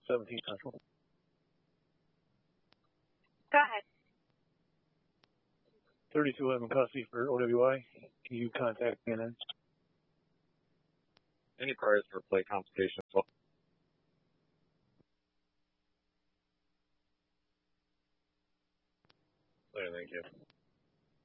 17 Central. Go ahead. 3211 custody for OWI. Can you contact CNN? Any priors for play complication as well? Okay, thank you.